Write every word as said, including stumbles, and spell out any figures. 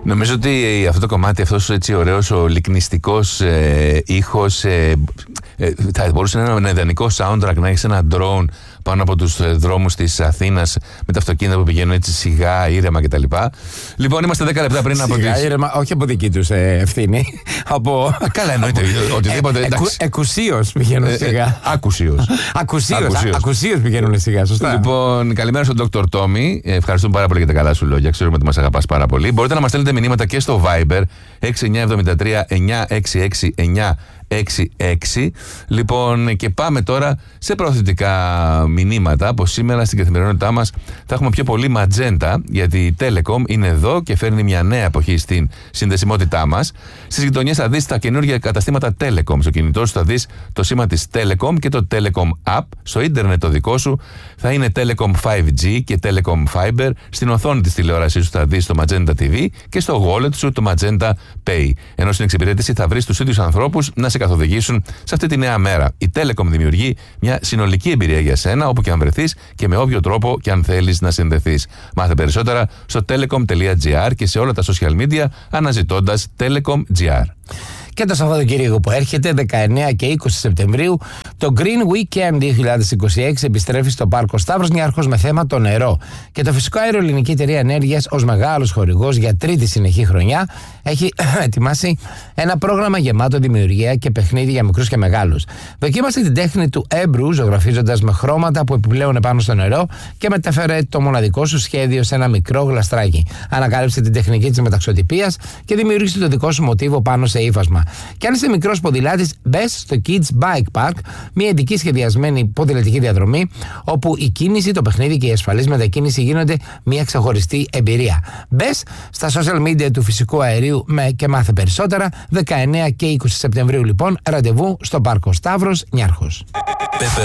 Νομίζω ότι αυτό το κομμάτι, αυτός έτσι ωραίος, ο λυκνιστικός ε, ήχος, ε, ε, θα μπορούσε να είναι ένα ιδανικό soundtrack, να έχεις ένα drone πάνω από τους ε, δρόμους της Αθήνας με τα αυτοκίνητα που πηγαίνουν έτσι σιγά, ήρεμα κτλ. Λοιπόν, είμαστε δέκα λεπτά πριν από τις... ήρεμα, όχι από δική τους ε, ευθύνη. Από... Καλά, εννοείται. Οτιδήποτε. Ε, εκουσίως πηγαίνουν σιγά. Άκουσίως. Ακουσίως πηγαίνουν σιγά, σωστά. Λοιπόν, καλημέρα στον Δόκτωρ Τόμι. Ευχαριστούμε πάρα πολύ για τα καλά σου λόγια. Ξέρουμε ότι μας αγαπάς πάρα πολύ. Μπορείτε να μας στέλνετε μηνύματα και στο Viber έξι εννιά εβδομήντα τρία εννιά έξι έξι εννιά έξι έξι. Λοιπόν, και πάμε τώρα σε προωθητικά μηνύματα. Από σήμερα στην καθημερινότητά μας θα έχουμε πιο πολύ ματζέντα, γιατί η Telecom είναι εδώ και φέρνει μια νέα εποχή στην συνδεσιμότητά μας. Στις γειτονιές θα δεις τα καινούργια καταστήματα Telecom. Στο κινητό σου θα δεις το σήμα της Telecom και το Telecom App. Στο ίντερνετ το δικό σου θα είναι Telecom φάιβ τζι και Telecom Fiber. Στην οθόνη της τηλεόρασης σου θα δεις το Magenta τι βι και στο wallet σου το Magenta Pay. Ενώ στην εξυπηρέτηση θα βρεις τους ίδιους ανθρώπους να σε καθοδηγήσουν σε αυτή τη νέα μέρα. Η Telecom δημιουργεί μια συνολική εμπειρία για σένα, όπου και αν βρεθείς και με όποιο τρόπο και αν θέλεις να συνδεθείς. Μάθε περισσότερα στο telecom.gr και σε όλα τα social media αναζητώντας Telecom.gr. Και το Σαββατοκύριακο που έρχεται, δεκαεννέα και είκοσι Σεπτεμβρίου, το Green Weekend δύο χιλιάδες είκοσι έξι επιστρέφει στο Πάρκο Σταύρος Νιάρχος με θέμα το νερό. Και το Φυσικό Αέριο Ελληνική Εταιρεία Ενέργειας, ως μεγάλος χορηγός για τρίτη συνεχή χρονιά, έχει ετοιμάσει ένα πρόγραμμα γεμάτο δημιουργία και παιχνίδι για μικρούς και μεγάλους. Δοκίμασε την τέχνη του έμπρου, ζωγραφίζοντας με χρώματα που επιπλέον επάνω στο νερό και μεταφέρε το μοναδικό σου σχέδιο σε ένα μικρό γλαστράκι. Ανακάλυψε την τεχνική της μεταξωτυπίας και δημιούργησε το δικό σου μοτίβο πάνω σε ύφασμα. Και αν είσαι μικρός ποδηλάτης, μπες στο Kids Bike Park, μια ειδική σχεδιασμένη ποδηλατική διαδρομή, όπου η κίνηση, το παιχνίδι και η ασφαλής μετακίνηση γίνονται μια ξεχωριστή εμπειρία. Μπες στα social media του Φυσικού Αερίου και μάθε περισσότερα. δεκαεννέα και είκοσι Σεπτεμβρίου λοιπόν, ραντεβού στο Πάρκο Σταύρος Νιάρχος.